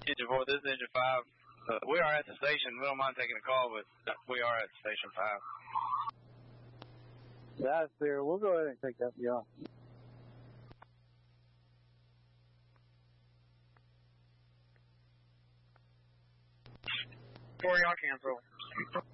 Engine 4, this is Engine 5. We are at the station. We don't mind taking a call, but we are at Station 5. That's clear. We'll go ahead and take that beyond. Y'all cancel.